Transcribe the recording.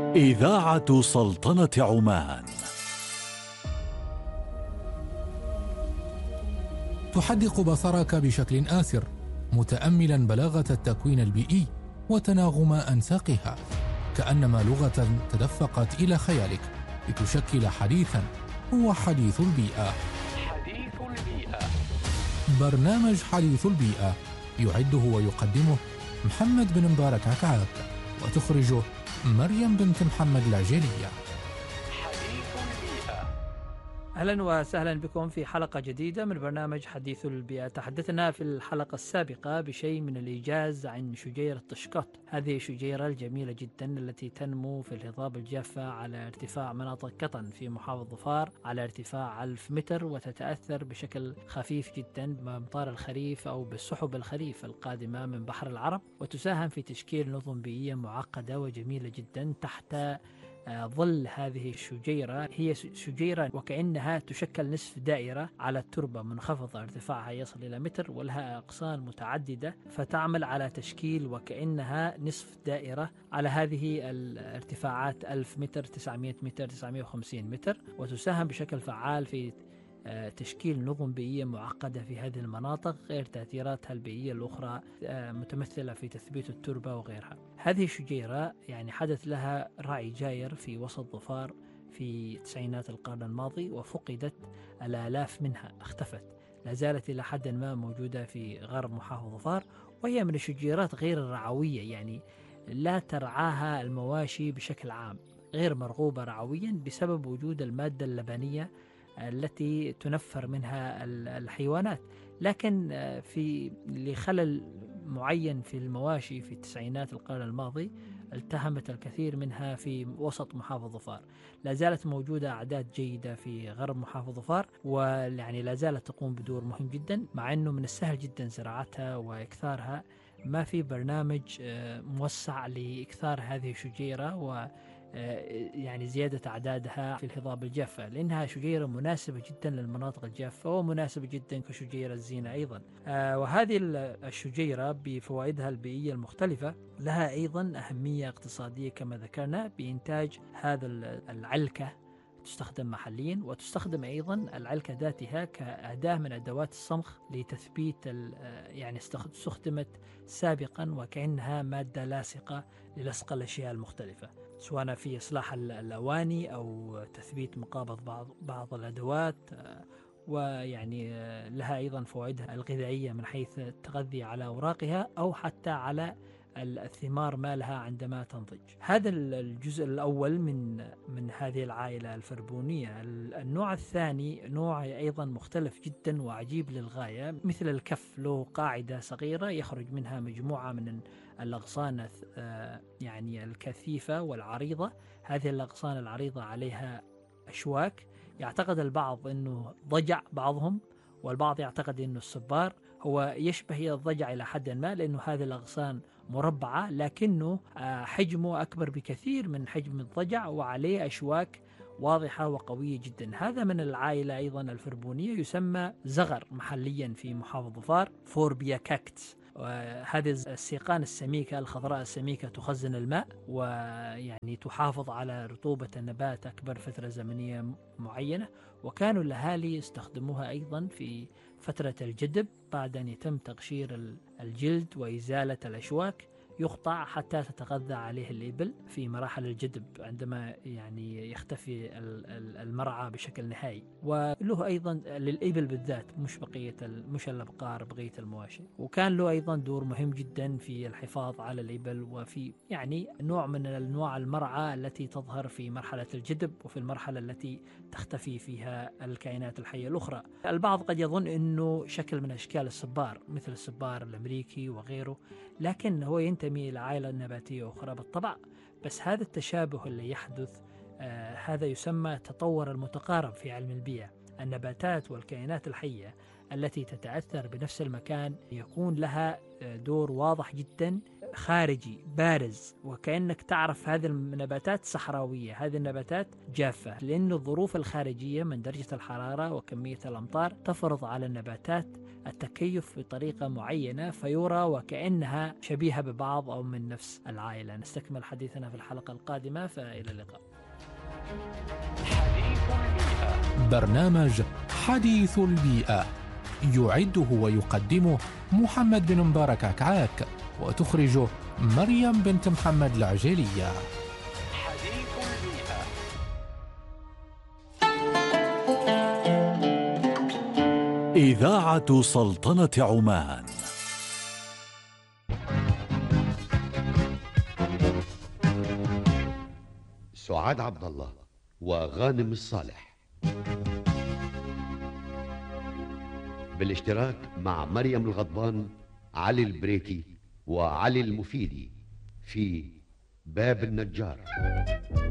إذاعة سلطنة عمان تحدق بصرك بشكل آسر، متأملا بلاغة التكوين البيئي وتناغم أنساقها، كأنما لغة تدفقت إلى خيالك لتشكل حديثا هو حديث البيئة. حديث البيئة، برنامج حديث البيئة يعده ويقدمه محمد بن مبارك عكعاك، وتخرجه مريم بنت محمد العجيلية. حديث البيئة. أهلا وسهلا بكم في حلقة جديدة من برنامج حديث البيئة. تحدثنا في الحلقة السابقة بشيء من الإيجاز عن شجيرة تشقط، هذه الشجيرة الجميلة جدا التي تنمو في الهضاب الجافة على ارتفاع مناطق قطن في محافظة ظفار على ارتفاع 1000 متر، وتتأثر بشكل خفيف جدا بأمطار الخريف أو بسحب الخريف القادمة من بحر العرب، وتساهم في تشكيل نظم بيئية معقدة وجميلة جدا تحت ظل هذه الشجيرة. هي شجيرة وكأنها تشكل نصف دائرة على التربة منخفضة ارتفاعها يصل إلى متر، ولها أغصان متعددة فتعمل على تشكيل وكأنها نصف دائرة على هذه الارتفاعات 1000 متر، 900 متر، 950 متر، وتساهم بشكل فعال في تشكيل نظم بيئية معقدة في هذه المناطق، غير تأثيراتها البيئية الأخرى متمثلة في تثبيت التربة وغيرها. هذه الشجيرة يعني حدث لها رعي جاير في وسط ظفار في تسعينات القرن الماضي، وفقدت الآلاف منها، اختفت. لا زالت إلى حد ما موجودة في غرب محافظة ظفار، وهي من الشجيرات غير الرعوية، يعني لا ترعاها المواشي بشكل عام، غير مرغوبة رعويا بسبب وجود المادة اللبنية التي تنفر منها الحيوانات. لكن في لخلل معين في المواشي في التسعينات القرن الماضي التهمت الكثير منها في وسط محافظة ظفار. لا زالت موجودة أعداد جيدة في غرب محافظة ظفار، ويعني لا زالت تقوم بدور مهم جدا، مع أنه من السهل جدا زراعتها وإكثارها. ما في برنامج موسع لإكثار هذه الشجيرة و يعني زيادة أعدادها في الهضاب الجافة، لأنها شجيرة مناسبة جدا للمناطق الجافة، ومناسبة جدا كشجيرة الزينة أيضا. وهذه الشجيرة بفوائدها البيئية المختلفة لها أيضا أهمية اقتصادية كما ذكرنا، بإنتاج هذا العلكة تستخدم محليا، وتستخدم أيضا العلكة ذاتها كأداة من أدوات الصمغ لتثبيت يعني استخدمت سابقا وكأنها مادة لاصقة للصق الأشياء المختلفة، سواء في إصلاح الأواني أو تثبيت مقابض بعض الأدوات. ويعني لها أيضا فوائدها الغذائية من حيث التغذي على أوراقها أو حتى على الثمار مالها عندما تنضج. هذا الجزء الأول من هذه العائلة الفربونية. النوع الثاني نوع أيضا مختلف جدا وعجيب للغاية، مثل الكف، له قاعدة صغيرة يخرج منها مجموعة من الأغصان يعني الكثيفة والعريضة. هذه الأغصان العريضة عليها أشواك، يعتقد البعض أنه ضجع بعضهم، والبعض يعتقد أنه الصبار. هو يشبه الضجع إلى حد ما، لأنه هذه الأغصان مربعة، لكنه حجمه أكبر بكثير من حجم الضجع، وعليه أشواك واضحة وقوية جدا. هذا من العائلة أيضا الفربونية، يسمى زغر محليا في محافظة ظفار فوربيا كاكتس. وهذه السيقان السميكة الخضراء السميكة تخزن الماء، ويعني تحافظ على رطوبة النبات أكبر فترة زمنية معينة. وكانوا الأهالي يستخدموها أيضا في فترة الجدب، بعد أن يتم تقشير الجلد وإزالة الأشواك، يقطع حتى تتغذى عليه الإبل في مراحل الجدب عندما يعني يختفي المرعى بشكل نهائي. وله أيضا للإبل بالذات، مش الأبقار بقية المواشي. وكان له أيضا دور مهم جدا في الحفاظ على الإبل، وفي يعني نوع من أنواع المرعى التي تظهر في مرحلة الجدب وفي المرحلة التي تختفي فيها الكائنات الحية الأخرى. البعض قد يظن أنه شكل من أشكال الصبار مثل الصبار الأمريكي وغيره، لكن هو ينتمي إلى عائلة نباتية أخرى بالطبع. بس هذا التشابه اللي يحدث هذا يسمى تطور المتقارب في علم البيئة. النباتات والكائنات الحية التي تتأثر بنفس المكان يكون لها دور واضح جدا خارجي بارز، وكأنك تعرف هذه النباتات صحراوية، هذه النباتات جافة، لأن الظروف الخارجية من درجة الحرارة وكمية الأمطار تفرض على النباتات التكيف بطريقة معينة، فيرى وكأنها شبيهة ببعض أو من نفس العائلة. نستكمل حديثنا في الحلقة القادمة، فإلى اللقاء. حديث البيئة. برنامج حديث البيئة يعده ويقدمه محمد بن مبارك عكعاك، وتخرجه مريم بنت محمد العجيلية. حديث البيئة. إذاعة سلطنة عمان. سعاد عبد الله وغانم الصالح بالاشتراك مع مريم الغضبان، علي البريكي وعلي المفيدي في باب النجار.